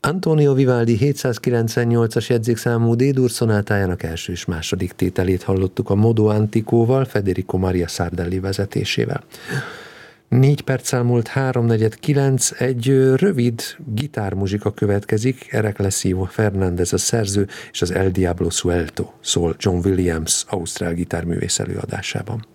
Antonio Vivaldi 798-as jegyzékszámú D-dur szonátájának első és második tételét hallottuk a Modo Antico-val, Federico Maria Sardelli vezetésével. 4 perccel múlt 3:49, egy rövid gitármuzsika következik, Ereclesivo Fernández a szerző, és az El Diablo Suelto szól John Williams ausztrál gitárművész előadásában.